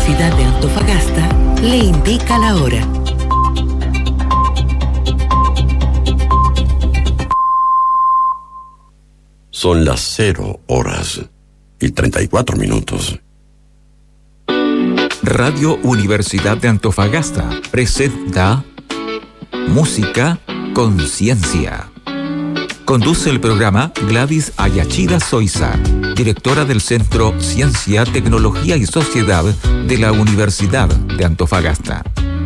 Universidad de Antofagasta le indica la hora. Son las 0:34. Radio Universidad de Antofagasta presenta Música Conciencia. Conduce el programa Gladys Ayachida Soiza, directora del Centro Ciencia, Tecnología y Sociedad de la Universidad de Antofagasta.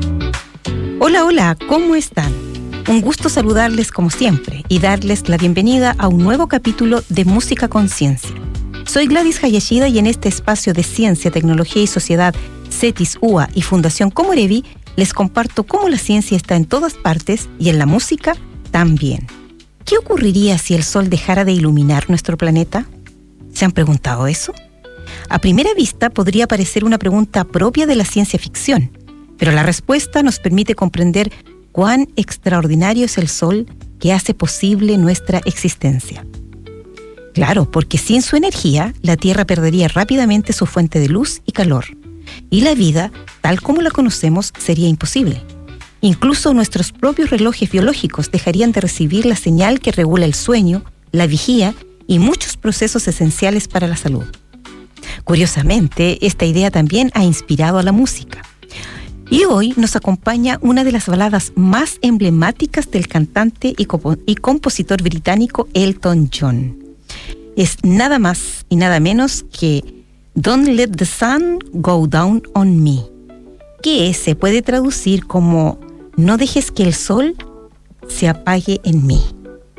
Hola, ¿cómo están? Un gusto saludarles como siempre y darles la bienvenida a un nuevo capítulo de Música Conciencia. Soy Gladys Ayachida y en este espacio de Ciencia, Tecnología y Sociedad, CETIS, UA y Fundación Comorevi, les comparto cómo la ciencia está en todas partes y en la música también. ¿Qué ocurriría si el sol dejara de iluminar nuestro planeta? ¿Se han preguntado eso? A primera vista podría parecer una pregunta propia de la ciencia ficción, pero la respuesta nos permite comprender cuán extraordinario es el sol que hace posible nuestra existencia. Claro, porque sin su energía, la Tierra perdería rápidamente su fuente de luz y calor, y la vida, tal como la conocemos, sería imposible. Incluso nuestros propios relojes biológicos dejarían de recibir la señal que regula el sueño, la vigía y muchos procesos esenciales para la salud. Curiosamente, esta idea también ha inspirado a la música. Y hoy nos acompaña una de las baladas más emblemáticas del cantante y compositor británico Elton John. Es nada más y nada menos que Don't Let the Sun Go Down on Me, que se puede traducir como No dejes que el sol se apague en mí.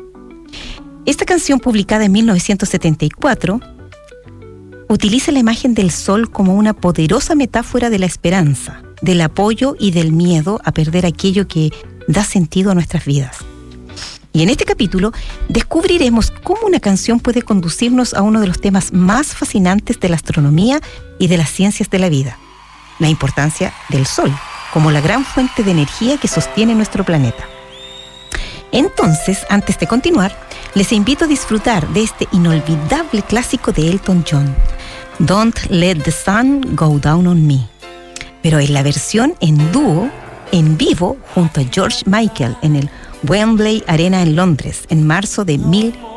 Esta canción, publicada en 1974, utiliza la imagen del sol como una poderosa metáfora de la esperanza, del apoyo y del miedo a perder aquello que da sentido a nuestras vidas. Y en este capítulo descubriremos cómo una canción puede conducirnos a uno de los temas más fascinantes de la astronomía y de las ciencias de la vida: la importancia del sol como la gran fuente de energía que sostiene nuestro planeta. Entonces, antes de continuar, les invito a disfrutar de este inolvidable clásico de Elton John, Don't Let the Sun Go Down on Me, pero en la versión en dúo, en vivo, junto a George Michael en el Wembley Arena en Londres, en marzo de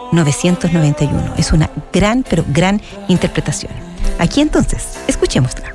1991. Es una gran interpretación. Aquí entonces, escuchémosla.